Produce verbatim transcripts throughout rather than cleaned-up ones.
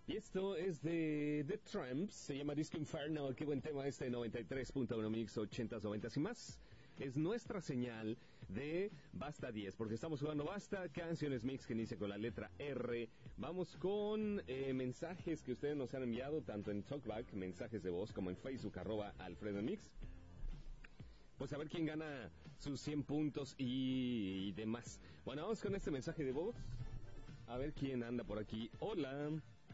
Y esto es de The Tramps, se llama Disco Inferno. Qué buen tema este, noventa y tres punto uno Mix, ochentas, noventas y más. Es nuestra señal de Basta diez, porque estamos jugando Basta, canciones mix que inicia con la letra R. Vamos con eh, mensajes que ustedes nos han enviado, tanto en Talkback, mensajes de voz, como en Facebook, arroba Alfredo Mix. Pues a ver quién gana sus cien puntos y, y demás. Bueno, vamos con este mensaje de voz. A ver quién anda por aquí. Hola.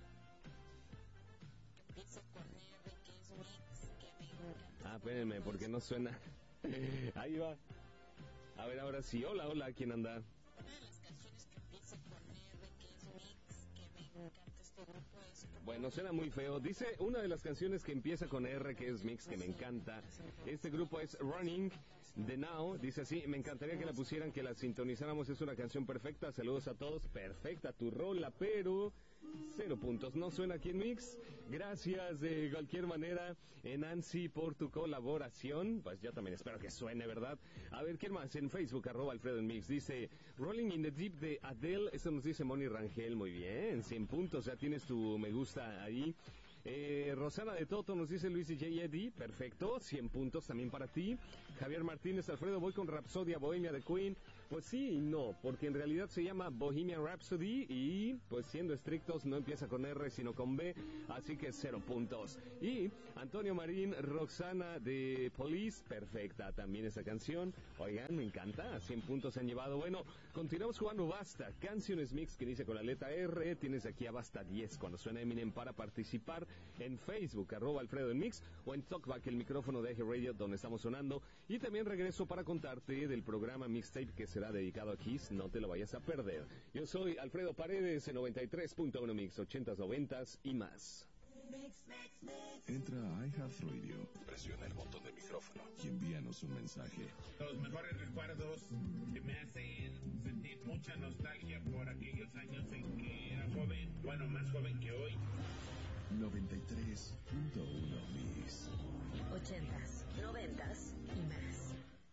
Ah, espérenme, porque no suena. Ahí va. A ver, ahora sí. Hola, hola, ¿quién anda? Una de las canciones que empieza con R, que es Mix, que me encanta este grupo, es... Bueno, suena muy feo. Dice, una de las canciones que empieza con R, que es Mix, que me encanta. Este grupo es Running The Now. Dice así, me encantaría que la pusieran, que la sintonizáramos. Es una canción perfecta. Saludos a todos. Perfecta tu rola, pero... Cero puntos, no suena aquí en Mix. Gracias de cualquier manera, Nancy, por tu colaboración. Pues yo también espero que suene, ¿verdad? A ver, ¿quién más? En Facebook, arroba Alfredo en Mix. Dice, Rolling in the Deep de Adele. Esto nos dice Moni Rangel. Muy bien, cien puntos, ya tienes tu me gusta ahí. Eh, Rosana de Toto nos dice Luis y J. Eddie, perfecto, cien puntos también para ti. Javier Martínez, Alfredo, voy con Rhapsodia Bohemia de Queen. Pues sí y no, porque en realidad se llama Bohemian Rhapsody y, pues siendo estrictos, no empieza con R sino con B, así que cero puntos. Y Antonio Marín, Roxana de Police, perfecta también esa canción. Oigan, me encanta, cien puntos se han llevado. Bueno, continuamos jugando Basta, canciones mix que inicia con la letra R. Tienes aquí a Basta diez cuando suena Eminem para participar. En Facebook, arroba Alfredo en Mix, o en Talkback, el micrófono de Eje Radio, donde estamos sonando. Y también regreso para contarte del programa Mixtape que será dedicado a Kiss, no te lo vayas a perder. Yo soy Alfredo Paredes, en noventa y tres punto uno Mix, ochentas, noventas y más. Mix, mix, mix. Entra a iHeartRadio, presiona el botón de micrófono y envíanos un mensaje. Los mejores recuerdos que me hacen sentir mucha nostalgia por aquellos años en que era joven, bueno, más joven que hoy. noventa y tres punto uno Mix. Ochentas, noventas y más.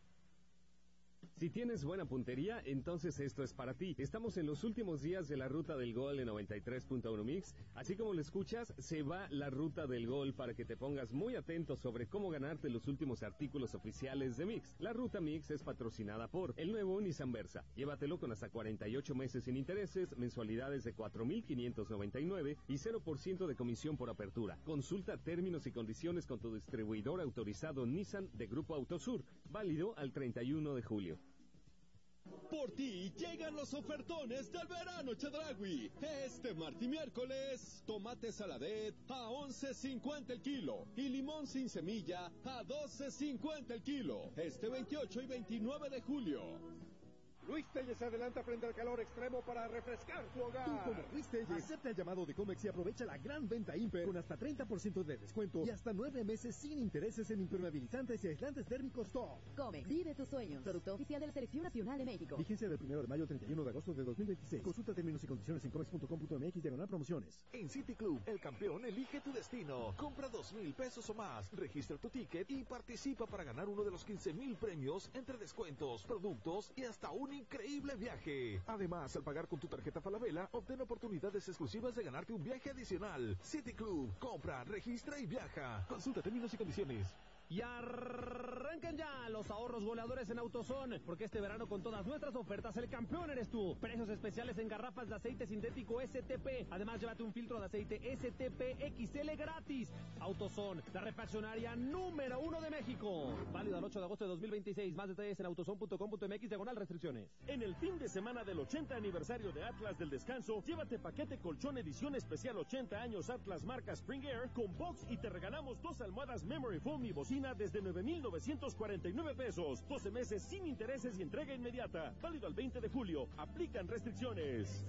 Si tienes buena puntería, entonces esto es para ti. Estamos en los últimos días de la Ruta del Gol en noventa y tres punto uno Mix. Así como lo escuchas, se va la Ruta del Gol para que te pongas muy atento sobre cómo ganarte los últimos artículos oficiales de Mix. La Ruta Mix es patrocinada por el nuevo Nissan Versa. Llévatelo con hasta cuarenta y ocho meses sin intereses, mensualidades de cuatro mil quinientos noventa y nueve y cero por ciento de comisión por apertura. Consulta términos y condiciones con tu distribuidor autorizado Nissan de Grupo Autosur. Válido al treinta y uno de julio. Por ti llegan los ofertones del verano Chedraui. Este martes y miércoles, tomate saladet a once cincuenta el kilo y limón sin semilla a doce cincuenta el kilo. Este veintiocho y veintinueve de julio. Luis Telles se adelanta frente al calor extremo para refrescar tu hogar. Tú como Luis Telles, acepta el llamado de Comex y aprovecha la gran venta Imper con hasta treinta por ciento de descuento y hasta nueve meses sin intereses en impermeabilizantes y aislantes térmicos top. Comex, vive tus sueños. Producto oficial de la Selección Nacional de México. Vigencia del primero de mayo al treinta y uno de agosto de dos mil veintiséis. Consulta términos y condiciones en comex punto com punto mx diagonal promociones. En City Club, el campeón elige tu destino. Compra dos mil pesos o más, registra tu ticket y participa para ganar uno de los quince mil premios entre descuentos, productos y hasta un increíble viaje. Además, al pagar con tu tarjeta Falabella, obtén oportunidades exclusivas de ganarte un viaje adicional. City Club, compra, registra y viaja. Consulta términos y condiciones. Y arrancan ya los ahorros goleadores en AutoZone, porque este verano con todas nuestras ofertas el campeón eres tú. Precios especiales en garrafas de aceite sintético S T P. Además, llévate un filtro de aceite S T P X L gratis. AutoZone, la refaccionaria número uno de México. Válido al ocho de agosto de dos mil veintiséis. Más detalles en autozone punto com punto mx diagonal restricciones. En el fin de semana del ochenta aniversario de Atlas del Descanso, llévate paquete colchón edición especial ochenta años Atlas marca Spring Air con box y te regalamos dos almohadas Memory Foam y bocina desde nueve mil novecientos cuarenta y nueve pesos. doce meses sin intereses y entrega inmediata. Válido al veinte de julio. Aplican restricciones.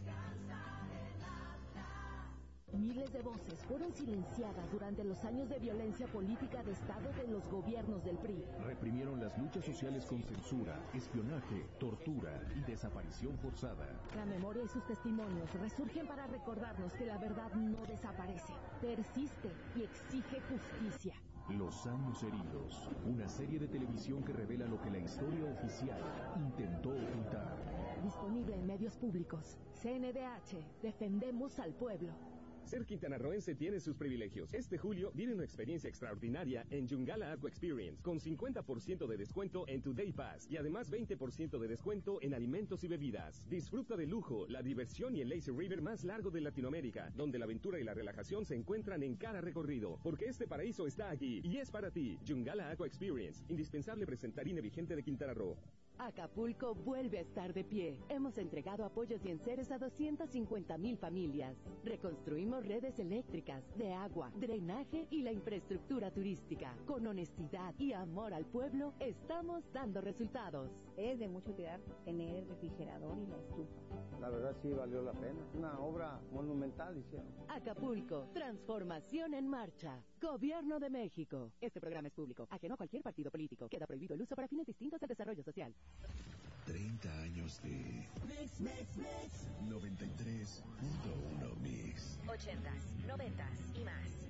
Miles de voces fueron silenciadas durante los años de violencia política de Estado de los gobiernos del P R I. Reprimieron las luchas sociales con censura, espionaje, tortura y desaparición forzada. La memoria y sus testimonios resurgen para recordarnos que la verdad no desaparece, persiste y exige justicia. Los años heridos, una serie de televisión que revela lo que la historia oficial intentó ocultar. Disponible en medios públicos. C N D H, defendemos al pueblo. Ser quintanarroense tiene sus privilegios. Este julio vive una experiencia extraordinaria en Yungala Aqua Experience, con cincuenta por ciento de descuento en tu Day Pass y además veinte por ciento de descuento en alimentos y bebidas. Disfruta del lujo, la diversión y el lazy river más largo de Latinoamérica, donde la aventura y la relajación se encuentran en cada recorrido, porque este paraíso está aquí y es para ti. Yungala Aqua Experience, indispensable presentarine vigente de Quintana Roo. Acapulco vuelve a estar de pie. Hemos entregado apoyos y enseres a doscientas cincuenta mil familias. Reconstruimos redes eléctricas, de agua, drenaje y la infraestructura turística. Con honestidad y amor al pueblo, estamos dando resultados. Es de mucho cuidar tener el refrigerador y la estufa. La verdad sí valió la pena. Una obra monumental hicieron. Acapulco, transformación en marcha. Gobierno de México. Este programa es público, ajeno a cualquier partido político. Queda prohibido el uso para fines distintos al desarrollo social. treinta años de Mix, Mix, Mix. noventa y tres punto uno Mix. ochentas, noventas y más.